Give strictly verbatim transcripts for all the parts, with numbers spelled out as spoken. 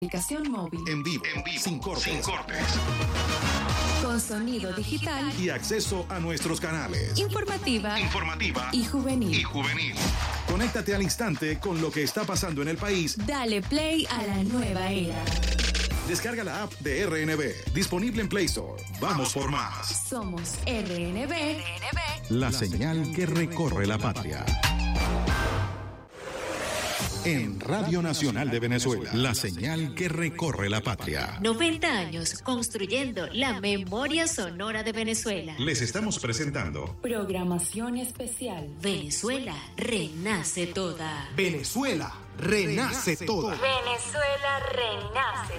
Aplicación móvil. En vivo, en vivo, sin cortes. Sin cortes. Con sonido digital. Y acceso a nuestros canales. Informativa. Informativa. Y juvenil. Y juvenil. Conéctate al instante con lo que está pasando en el país. Dale play a la nueva era. Descarga la app de R N B. Disponible en Play Store. Vamos por más. Somos R N B. R N B. La señal que recorre la patria. En Radio Nacional de Venezuela, la señal que recorre la patria. noventa años construyendo la memoria sonora de Venezuela. Les estamos presentando Programación especial. Venezuela renace toda. Venezuela renace toda. Venezuela renace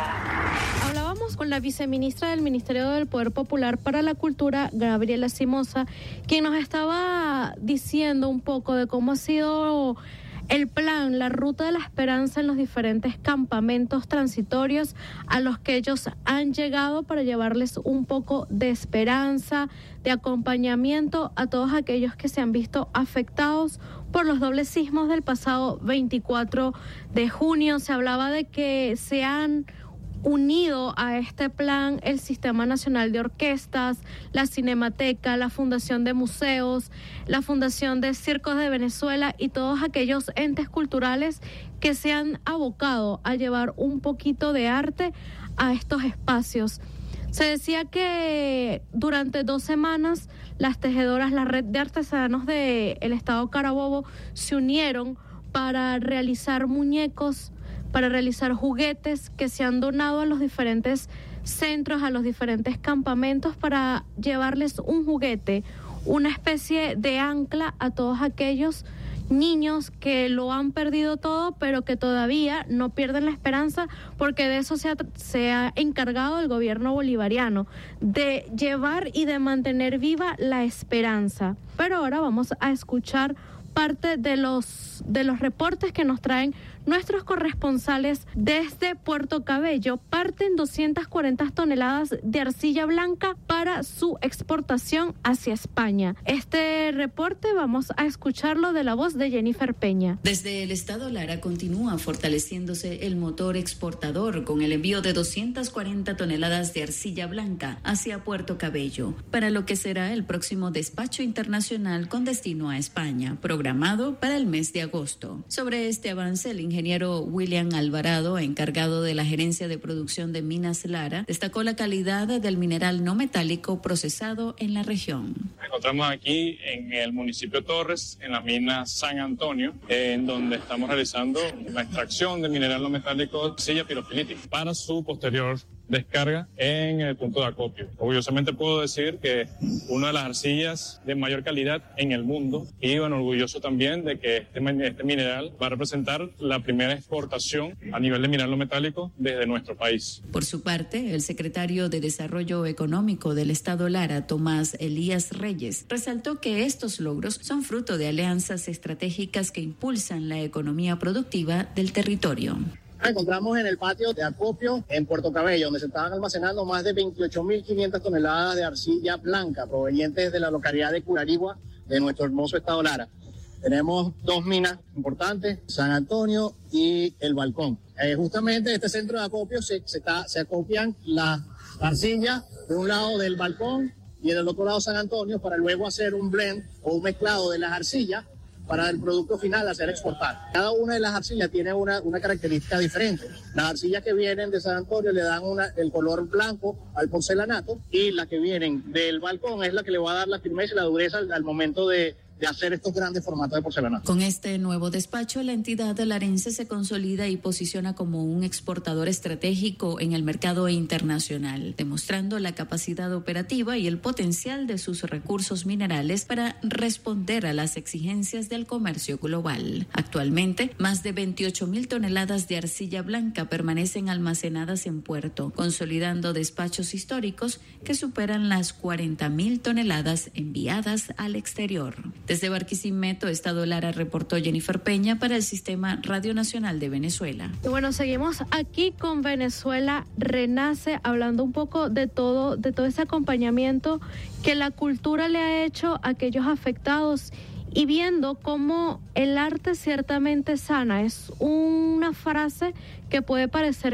toda. Hablábamos con la viceministra del Ministerio del Poder Popular para la Cultura, Gabriela Simosa, quien nos estaba diciendo un poco de cómo ha sido el plan, la ruta de la esperanza en los diferentes campamentos transitorios a los que ellos han llegado para llevarles un poco de esperanza, de acompañamiento a todos aquellos que se han visto afectados por los dobles sismos del pasado veinticuatro de junio. Se hablaba de que se han unido a este plan el Sistema Nacional de Orquestas, la Cinemateca, la Fundación de Museos, la Fundación de Circos de Venezuela y todos aquellos entes culturales que se han abocado a llevar un poquito de arte a estos espacios. Se decía que durante dos semanas las tejedoras, la red de artesanos del Estado Carabobo se unieron para realizar muñecos, para realizar juguetes que se han donado a los diferentes centros, a los diferentes campamentos, para llevarles un juguete, una especie de ancla a todos aquellos niños que lo han perdido todo, pero que todavía no pierden la esperanza, porque de eso se ha, se ha encargado el gobierno bolivariano, de llevar y de mantener viva la esperanza. Pero ahora vamos a escuchar parte de los de los reportes que nos traen nuestros corresponsales desde Puerto Cabello. Parten doscientas cuarenta toneladas de arcilla blanca para su exportación hacia España. Este reporte vamos a escucharlo de la voz de Jennifer Peña. Desde el Estado Lara continúa fortaleciéndose el motor exportador con el envío de doscientas cuarenta toneladas de arcilla blanca hacia Puerto Cabello, para lo que será el próximo despacho internacional con destino a España, programado para el mes de agosto. Sobre este avance, el ingeniero William Alvarado, encargado de la gerencia de producción de Minas Lara, destacó la calidad del mineral no metálico procesado en la región. Nos encontramos aquí en el municipio Torres, en la mina San Antonio, en donde estamos realizando la extracción de mineral no metálico arcilla pirofilítica para su posterior descarga en el punto de acopio. Orgullosamente puedo decir que una de las arcillas de mayor calidad en el mundo, y bueno, orgulloso también de que este, este mineral va a representar la primera exportación a nivel de mineral no metálico desde nuestro país. Por su parte, el secretario de Desarrollo Económico del Estado Lara, Tomás Elías Reyes, resaltó que estos logros son fruto de alianzas estratégicas que impulsan la economía productiva del territorio. Nos encontramos en el patio de acopio en Puerto Cabello, donde se estaban almacenando más de veintiocho mil quinientas toneladas de arcilla blanca provenientes de la localidad de Curarigua, de nuestro hermoso estado Lara. Tenemos dos minas importantes, San Antonio y El Balcón. Eh, justamente este centro de acopio se, se, está, se acopian las arcillas de un lado del Balcón y del otro lado San Antonio, para luego hacer un blend o un mezclado de las arcillas para el producto final hacer exportar. Cada una de las arcillas tiene una, una característica diferente. Las arcillas que vienen de San Antonio le dan una, el color blanco al porcelanato, y las que vienen del Balcón es la que le va a dar la firmeza y la dureza al, al momento de de hacer estos grandes formatos de porcelanato. Con este nuevo despacho, la entidad larense se consolida y posiciona como un exportador estratégico en el mercado internacional, demostrando la capacidad operativa y el potencial de sus recursos minerales para responder a las exigencias del comercio global. Actualmente, más de veintiocho mil toneladas de arcilla blanca permanecen almacenadas en puerto, consolidando despachos históricos que superan las cuarenta mil toneladas enviadas al exterior. Desde Barquisimeto, Estado Lara, reportó Jennifer Peña para el Sistema Radio Nacional de Venezuela. Y bueno, seguimos aquí con Venezuela Renace, hablando un poco de todo, de todo ese acompañamiento que la cultura le ha hecho a aquellos afectados, y viendo cómo el arte ciertamente sana. Es una frase que puede parecer